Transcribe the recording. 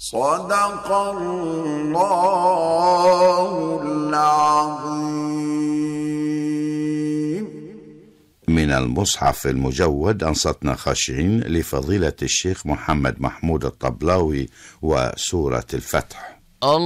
صدق الله العظيم. من المصحف المجود أنصتنا خاشعين لفضيلة الشيخ محمد محمود الطبلاوي وسورة الفتح.